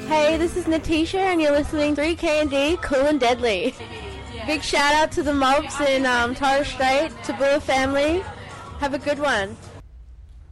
Hey, this is Natisha, and you're listening to 3K&D, Cool and Deadly. Big shout out to the mobs in Torres Strait, Tabula family. Have a good one.